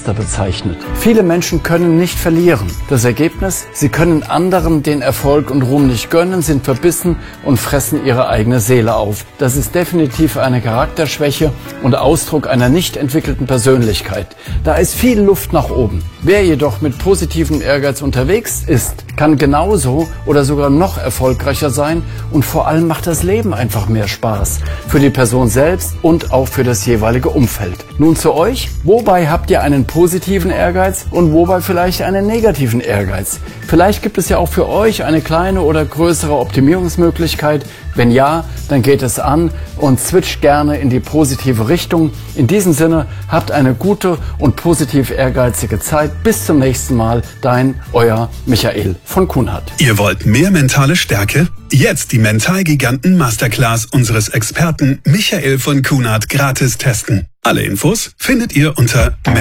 Monster bezeichnet. Viele Menschen können nicht verlieren. Das Ergebnis? Sie können anderen den Erfolg und Ruhm nicht gönnen, sind verbissen und fressen ihre eigene Seele auf. Das ist definitiv eine Charakterschwäche und Ausdruck einer nicht entwickelten Persönlichkeit. Da ist viel Luft nach oben. Wer jedoch mit positivem Ehrgeiz unterwegs ist, kann genauso oder sogar noch erfolgreicher sein und vor allem macht das Leben einfach mehr Spaß. Für die Person selbst und auch für das jeweilige Umfeld. Nun zu euch. Wobei habt ihr einen positiven Ehrgeiz und wobei vielleicht einen negativen Ehrgeiz? Vielleicht gibt es ja auch für euch eine kleine oder größere Optimierungsmöglichkeit. Wenn ja, dann geht es an und switcht gerne in die positive Richtung. In diesem Sinne, habt eine gute und positiv ehrgeizige Zeit. Bis zum nächsten Mal. Euer Michael von Kuhnhardt. Ihr wollt mehr mentale Stärke? Jetzt die Mentalgiganten Masterclass unseres Experten Michael von Kuhnhardt gratis testen. Alle Infos findet ihr unter